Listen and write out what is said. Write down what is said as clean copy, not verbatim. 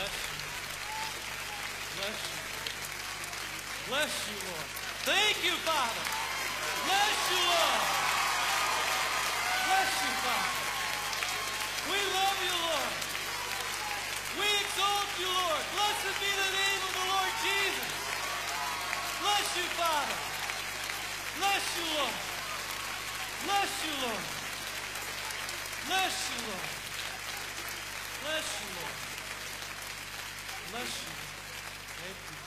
Bless you. Bless you. Bless you, Lord. Thank you, Father. Bless you, Lord. Bless you, Father. We love you, Lord. We exalt you, Lord. Blessed be the name of the Lord Jesus. Bless you, Father. Bless you, Lord. Bless you, Lord. Bless you, Lord. Bless you, Lord. Bless you. Thank you.